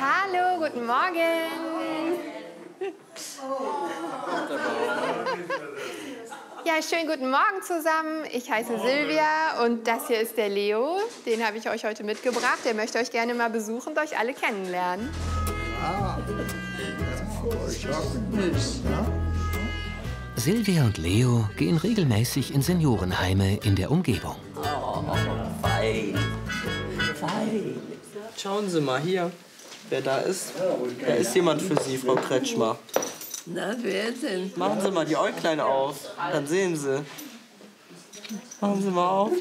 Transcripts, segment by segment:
Hallo, guten Morgen. Ja, schönen guten Morgen zusammen. Ich heiße Silvia und das hier ist der Leo. Den habe ich euch heute mitgebracht. Der möchte euch gerne mal besuchen und euch alle kennenlernen. Silvia und Leo gehen regelmäßig in Seniorenheime in der Umgebung. Oh, fein. Fein. Schauen Sie mal hier, wer da ist. Da ist jemand für Sie, Frau Kretschmer. Na, wer denn? Machen Sie mal die Äuglein auf, dann sehen Sie. Machen Sie mal auf.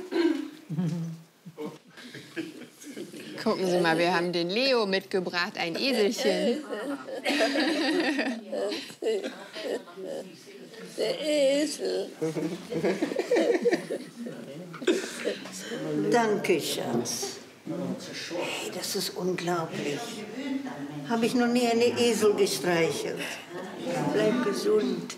Gucken Sie mal, wir haben den Leo mitgebracht, ein Eselchen. Der Esel. Danke, Schatz. Hey, das ist unglaublich. Habe ich noch nie einen Esel gestreichelt. Bleib gesund.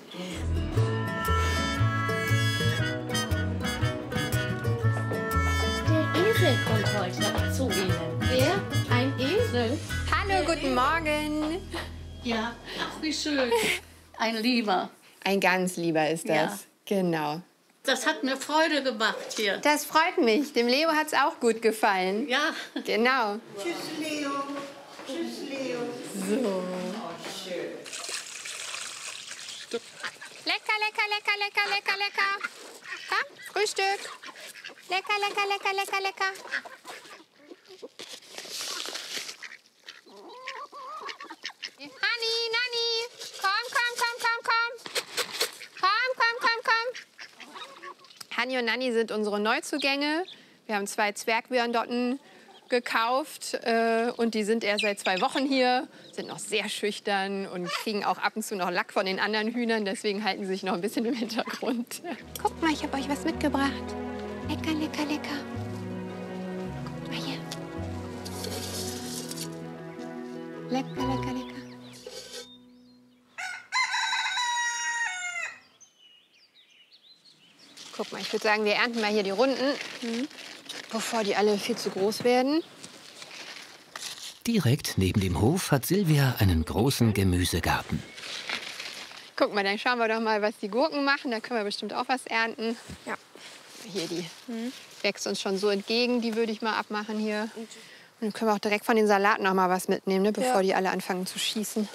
Der Esel kommt heute zu Ihnen. Wer? Ein Esel? Hallo, guten Morgen. Ja, ach, wie schön. Ein Lieber. Ein ganz lieber ist das. Ja. Genau. Das hat mir Freude gemacht hier. Das freut mich. Dem Leo hat es auch gut gefallen. Ja. Genau. Tschüss, Leo. Tschüss, Leo. So. Lecker, lecker, lecker, lecker, lecker, lecker. Komm, Frühstück. Lecker, lecker, lecker, lecker, lecker. Hanni, Nanni, komm, komm, komm, komm, komm. Komm, komm, komm, komm. Hanni und Nanni sind unsere Neuzugänge. Wir haben 2 Zwergwyandotten gekauft und die sind erst seit 2 Wochen hier, sind noch sehr schüchtern und kriegen auch ab und zu noch Lack von den anderen Hühnern, deswegen halten sie sich noch ein bisschen im Hintergrund. Guckt mal, ich habe euch was mitgebracht. Lecker, lecker, lecker. Guckt mal hier. Lecker, lecker, lecker. Guck mal, ich würde sagen, wir ernten mal hier die Runden, bevor die alle viel zu groß werden. Direkt neben dem Hof hat Silvia einen großen Gemüsegarten. Guck mal, dann schauen wir doch mal, was die Gurken machen. Da können wir bestimmt auch was ernten. Ja. Hier, die wächst uns schon so entgegen. Die würde ich mal abmachen hier. Und dann können wir auch direkt von den Salaten noch mal was mitnehmen, ne, bevor die alle anfangen zu schießen.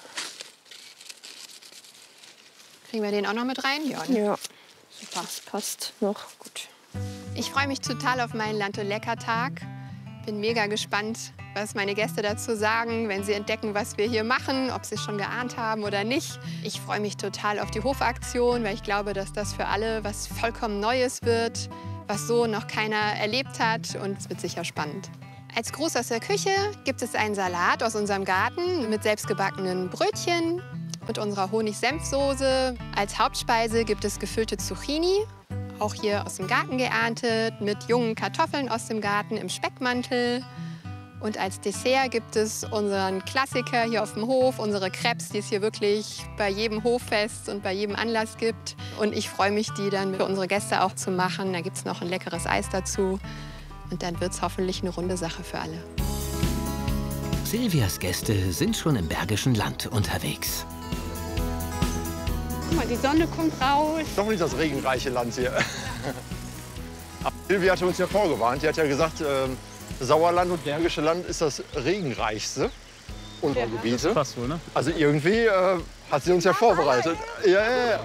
Kriegen wir den auch noch mit rein? Ja. Ne? Ja. Super. Das passt noch. Gut. Ich freue mich total auf meinen Land- und Lecker-Tag. Bin mega gespannt, was meine Gäste dazu sagen, wenn sie entdecken, was wir hier machen, ob sie es schon geahnt haben oder nicht. Ich freue mich total auf die Hofaktion, weil ich glaube, dass das für alle was vollkommen Neues wird, was so noch keiner erlebt hat, und es wird sicher spannend. Als Gruß aus der Küche gibt es einen Salat aus unserem Garten mit selbstgebackenen Brötchen und unserer Honig-Senf-Soße. Als Hauptspeise gibt es gefüllte Zucchini, auch hier aus dem Garten geerntet, mit jungen Kartoffeln aus dem Garten im Speckmantel. Und als Dessert gibt es unseren Klassiker hier auf dem Hof, unsere Crêpes, die es hier wirklich bei jedem Hoffest und bei jedem Anlass gibt. Und ich freue mich, die dann für unsere Gäste auch zu machen. Da gibt es noch ein leckeres Eis dazu. Und dann wird es hoffentlich eine runde Sache für alle. Silvias Gäste sind schon im Bergischen Land unterwegs. Guck mal, die Sonne kommt raus. Doch nicht das regenreiche Land hier. Aber Silvia hatte uns ja vorgewarnt. Die hat ja gesagt, Sauerland und Bergische Land ist das regenreichste unserer Gebiete. Passt wohl, ne? Also irgendwie hat sie uns ja vorbereitet. Ja.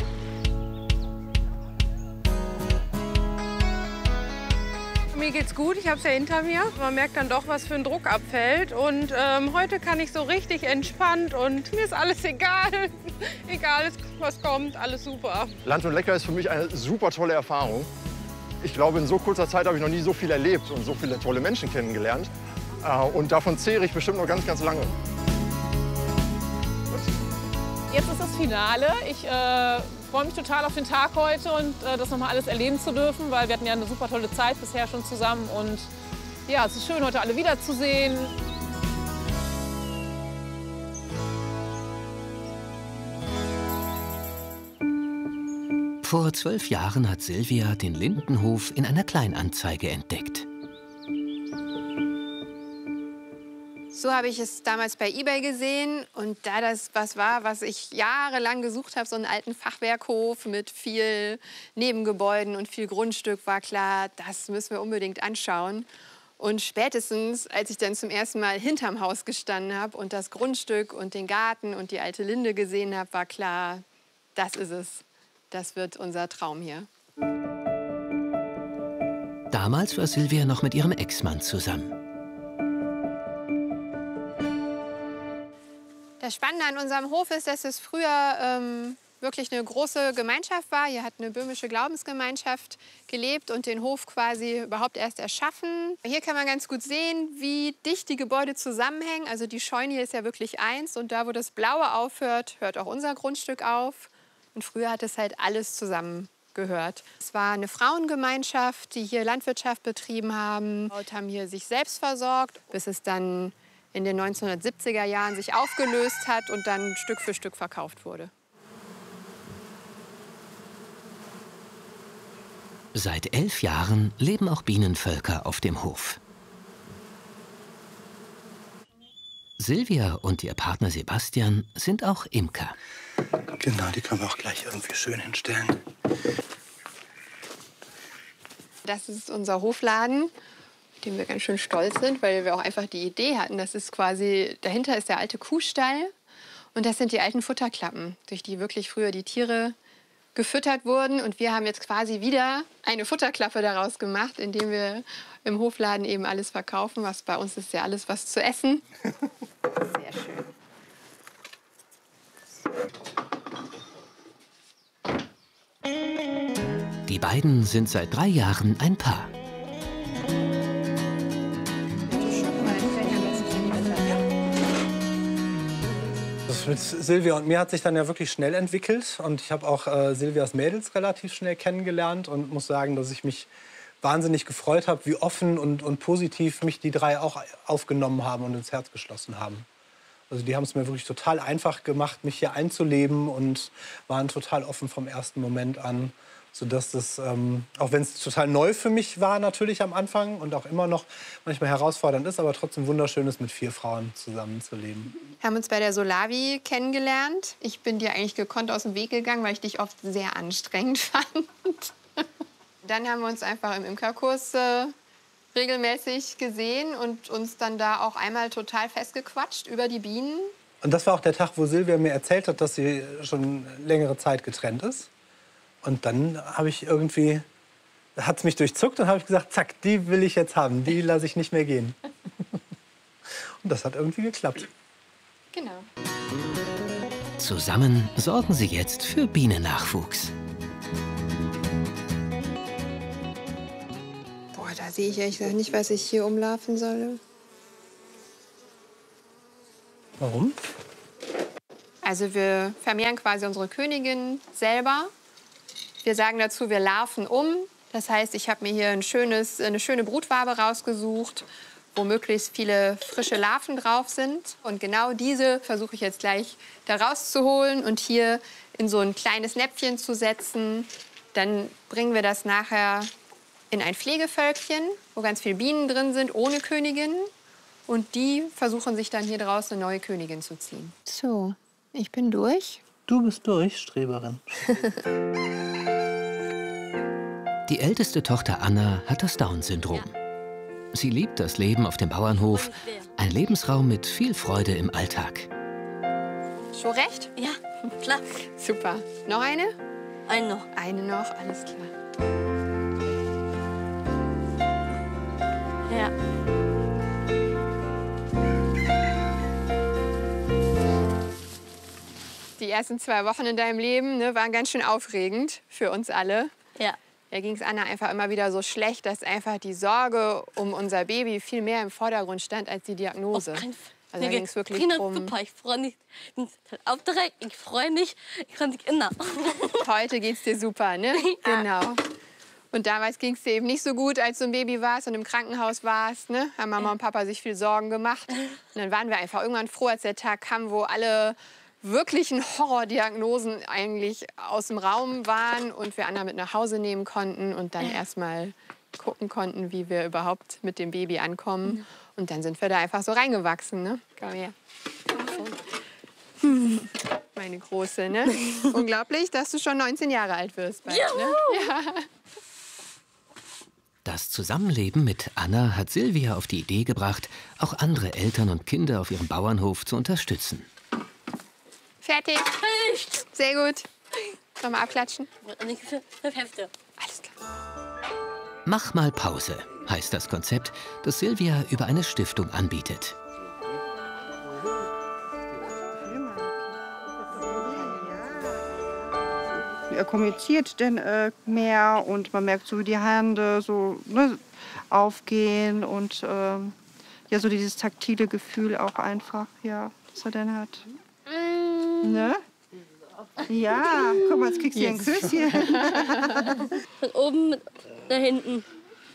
Mir geht's gut, ich habe es ja hinter mir. Man merkt dann doch, was für ein Druck abfällt. Und heute kann ich so richtig entspannt und mir ist alles egal. Egal, was kommt, alles super. Land und Lecker ist für mich eine super tolle Erfahrung. Ich glaube, in so kurzer Zeit habe ich noch nie so viel erlebt und so viele tolle Menschen kennengelernt. Und davon zehre ich bestimmt noch ganz, ganz lange. Jetzt ist das Finale. Ich freue mich total auf den Tag heute und das noch mal alles erleben zu dürfen, weil wir hatten ja eine super tolle Zeit bisher schon zusammen. Und ja, es ist schön, heute alle wiederzusehen. Vor 12 Jahren hat Silvia den Lindenhof in einer Kleinanzeige entdeckt. So habe ich es damals bei eBay gesehen. Und da das was war, was ich jahrelang gesucht habe, so einen alten Fachwerkhof mit viel Nebengebäuden und viel Grundstück, war klar, das müssen wir unbedingt anschauen. Und spätestens, als ich dann zum ersten Mal hinterm Haus gestanden habe und das Grundstück und den Garten und die alte Linde gesehen habe, war klar, das ist es. Das wird unser Traum hier. Damals war Silvia noch mit ihrem Ex-Mann zusammen. Das Spannende an unserem Hof ist, dass es früher wirklich eine große Gemeinschaft war. Hier hat eine böhmische Glaubensgemeinschaft gelebt und den Hof quasi überhaupt erst erschaffen. Hier kann man ganz gut sehen, wie dicht die Gebäude zusammenhängen. Also die Scheune hier ist ja wirklich eins und da, wo das Blaue aufhört, hört auch unser Grundstück auf. Und früher hat es halt alles zusammengehört. Es war eine Frauengemeinschaft, die hier Landwirtschaft betrieben haben hier sich selbst versorgt, bis es dann in den 1970er Jahren sich aufgelöst hat und dann Stück für Stück verkauft wurde. Seit 11 Jahren leben auch Bienenvölker auf dem Hof. Silvia und ihr Partner Sebastian sind auch Imker. Genau, die können wir auch gleich irgendwie schön hinstellen. Das ist unser Hofladen, auf den wir ganz schön stolz sind, weil wir auch einfach die Idee hatten, das ist quasi, dahinter ist der alte Kuhstall und das sind die alten Futterklappen, durch die wirklich früher die Tiere gefüttert wurden. Und wir haben jetzt quasi wieder eine Futterklappe daraus gemacht, indem wir im Hofladen eben alles verkaufen. Was bei uns ist ja alles was zu essen. Sehr schön. Die beiden sind seit 3 Jahren ein Paar. Das mit Silvia und mir hat sich dann ja wirklich schnell entwickelt. Und ich habe auch Silvias Mädels relativ schnell kennengelernt und muss sagen, dass ich mich wahnsinnig gefreut habe, wie offen und positiv mich die 3 auch aufgenommen haben und ins Herz geschlossen haben. Also die haben es mir wirklich total einfach gemacht, mich hier einzuleben und waren total offen vom ersten Moment an. Sodass das, auch wenn es total neu für mich war natürlich am Anfang und auch immer noch manchmal herausfordernd ist, aber trotzdem wunderschön ist, mit 4 Frauen zusammenzuleben. Wir haben uns bei der Solavi kennengelernt. Ich bin dir eigentlich gekonnt aus dem Weg gegangen, weil ich dich oft sehr anstrengend fand. Dann haben wir uns einfach im Imkerkurs regelmäßig gesehen und uns dann da auch einmal total festgequatscht über die Bienen. Und das war auch der Tag, wo Silvia mir erzählt hat, dass sie schon längere Zeit getrennt ist. Und dann habe ich irgendwie, hat es mich durchzuckt und habe ich gesagt, zack, die will ich jetzt haben, die lasse ich nicht mehr gehen. Und das hat irgendwie geklappt. Genau. Zusammen sorgen sie jetzt für Bienennachwuchs. Boah, da sehe ich ehrlich gesagt nicht, was ich hier umlaufen soll. Warum? Also wir vermehren quasi unsere Königin selber. Wir sagen dazu, wir larven um. Das heißt, ich habe mir hier eine schöne Brutwabe rausgesucht, wo möglichst viele frische Larven drauf sind. Und genau diese versuche ich jetzt gleich da rauszuholen und hier in so ein kleines Näpfchen zu setzen. Dann bringen wir das nachher in ein Pflegevölkchen, wo ganz viele Bienen drin sind, ohne Königin. Und die versuchen sich dann hier draußen eine neue Königin zu ziehen. So, ich bin durch. Du bist durch, Streberin. Die älteste Tochter Anna hat das Down-Syndrom. Sie liebt das Leben auf dem Bauernhof, ein Lebensraum mit viel Freude im Alltag. Schon recht? Ja, klar. Super. Noch eine? Eine noch. Eine noch, alles klar. Ja. Die ersten 2 Wochen in deinem Leben waren ganz schön aufregend für uns alle. Ja. Da ging es Anna einfach immer wieder so schlecht, dass einfach die Sorge um unser Baby viel mehr im Vordergrund stand als die Diagnose. Also da ging es wirklich drum. Super, ich freue mich. Ich bin aufgeregt, ich freue mich, ich kann mich erinnern. Heute geht's dir super, ne? Ja. Genau. Und damals ging es dir eben nicht so gut, als du ein Baby warst und im Krankenhaus warst. Ne? Haben Mama und Papa sich viel Sorgen gemacht. Und dann waren wir einfach irgendwann froh, als der Tag kam, wo alle wirklichen Horrordiagnosen eigentlich aus dem Raum waren und wir Anna mit nach Hause nehmen konnten und dann erst mal gucken konnten, wie wir überhaupt mit dem Baby ankommen. Und dann sind wir da einfach so reingewachsen. Ne? Komm her. Meine Große, ne? Unglaublich, dass du schon 19 Jahre alt wirst bald, ne? Ja. Das Zusammenleben mit Anna hat Silvia auf die Idee gebracht, auch andere Eltern und Kinder auf ihrem Bauernhof zu unterstützen. Fertig. Sehr gut. Nochmal abklatschen. Alles klar. Mach mal Pause, heißt das Konzept, das Silvia über eine Stiftung anbietet. Er kommuniziert dann mehr und man merkt so, wie die Hände so aufgehen und ja, so dieses taktile Gefühl auch einfach, ja, das er dann hat. Ne? Ja, guck mal, jetzt kriegst du hier ein Küsschen. Von oben nach hinten.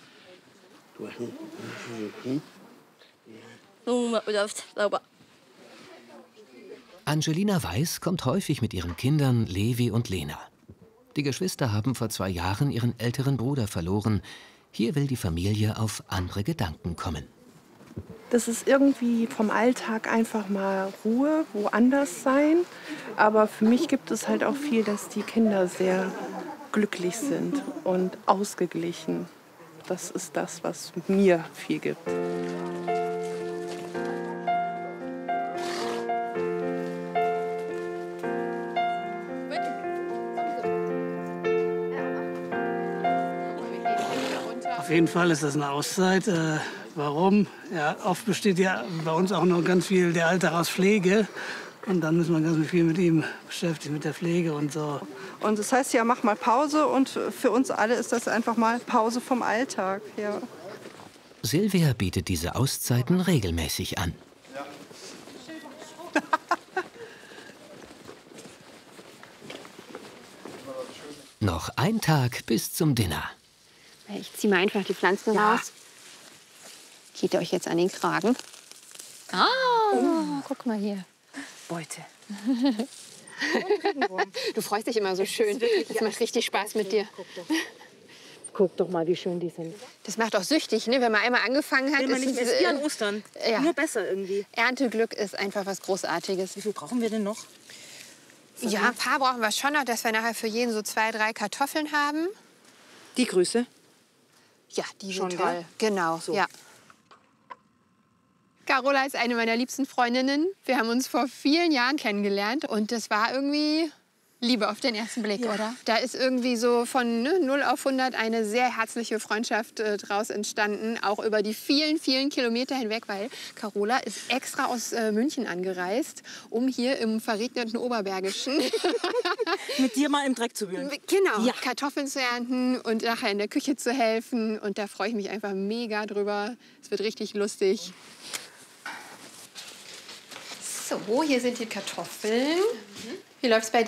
So läuft sauber. Angelina Weiß kommt häufig mit ihren Kindern Levi und Lena. Die Geschwister haben vor 2 Jahren ihren älteren Bruder verloren. Hier will die Familie auf andere Gedanken kommen. Das ist irgendwie vom Alltag einfach mal Ruhe, woanders sein. Aber für mich gibt es halt auch viel, dass die Kinder sehr glücklich sind und ausgeglichen. Das ist das, was mir viel gibt. Auf jeden Fall ist das eine Auszeit. Warum? Ja, oft besteht ja bei uns auch noch ganz viel der Alltag aus Pflege. Und dann ist man ganz viel mit ihm beschäftigt, mit der Pflege und so. Und das heißt ja, mach mal Pause. Und für uns alle ist das einfach mal Pause vom Alltag. Ja. Silvia bietet diese Auszeiten regelmäßig an. Noch ein Tag bis zum Dinner. Ich ziehe mal einfach die Pflanzen raus. Geht ihr euch jetzt an den Kragen? Guck mal hier. Beute. Du freust dich immer so schön. Das macht richtig Spaß mit dir. Guck doch mal, wie schön die sind. Das macht auch süchtig, ne? Wenn man einmal angefangen hat. Will man nicht mehr, ist wie an Ostern. Ja. Nur besser irgendwie. Ernteglück ist einfach was Großartiges. Wie viel brauchen wir denn noch? Ja, ein paar brauchen wir schon noch, dass wir nachher für jeden so 2, 3 Kartoffeln haben. Die Größe? Ja, die schon sind toll. Ja? Genau, so. ja. Carola ist eine meiner liebsten Freundinnen. Wir haben uns vor vielen Jahren kennengelernt und das war irgendwie Liebe auf den ersten Blick, oder? Da ist irgendwie so von 0 auf 100 eine sehr herzliche Freundschaft draus entstanden, auch über die vielen, vielen Kilometer hinweg, weil Carola ist extra aus München angereist, um hier im verregneten Oberbergischen mit dir mal im Dreck zu wühlen. Genau, ja. Kartoffeln zu ernten und nachher in der Küche zu helfen. Und da freue ich mich einfach mega drüber. Es wird richtig lustig. So, hier sind die Kartoffeln. Wie läuft's bei dir?